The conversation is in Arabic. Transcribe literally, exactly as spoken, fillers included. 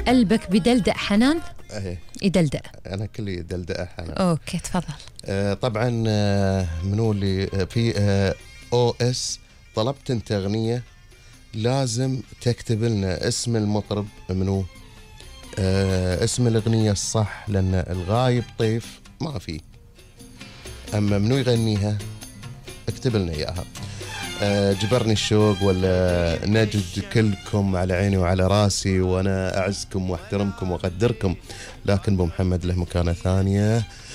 قلبك بدلدق حنان. ايه يدلدق. انا كلي يدلدق حنان. اوكي تفضل. آه طبعا آه منو اللي في آه او اس طلبت انت اغنيه لازم تكتب لنا اسم المطرب منو آه اسم الاغنيه الصح لان الغايب طيف ما في، اما منو يغنيها اكتب لنا اياها. آه جبرني الشوق ولا نجد كلكم على عيني وعلى راسي، وانا اعزكم واحترمكم واقدركم، لكن ابو محمد له مكانه ثانيه.